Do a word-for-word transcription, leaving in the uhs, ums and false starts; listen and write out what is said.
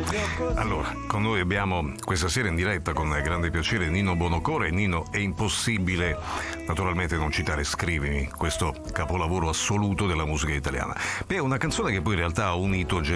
Allora, con noi abbiamo questa sera in diretta con grande piacere Nino Buonocore. Nino, è impossibile naturalmente non citare Scrivimi, questo capolavoro assoluto della musica italiana. Beh, è una canzone che poi in realtà ha unito